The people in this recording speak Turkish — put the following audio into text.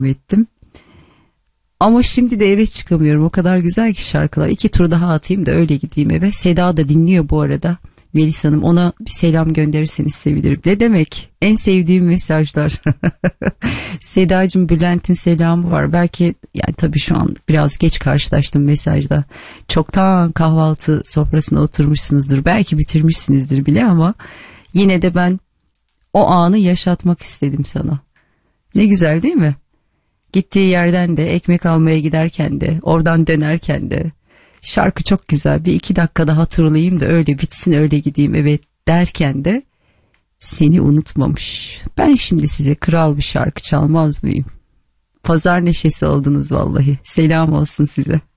ettim. Ama şimdi de eve çıkamıyorum. O kadar güzel ki şarkılar. 2 tur daha atayım da öyle gideyim eve. Seda da dinliyor bu arada. Melis Hanım, ona bir selam gönderirseniz sevinirim. Ne demek? En sevdiğim mesajlar. Sedacığım, Bülent'in selamı var. Belki yani tabii şu an biraz geç karşılaştım mesajda. Çoktan kahvaltı sofrasına oturmuşsunuzdur. Belki bitirmişsinizdir bile ama yine de ben o anı yaşatmak istedim sana. Ne güzel değil mi? Gittiği yerden de, ekmek almaya giderken de, oradan dönerken de. Şarkı çok güzel. Bir 2 dakikada hatırlayayım da öyle bitsin, öyle gideyim evet derken de seni unutmamış. Ben şimdi size kral bir şarkı çalmaz mıyım? Pazar neşesi oldunuz vallahi. Selam olsun size.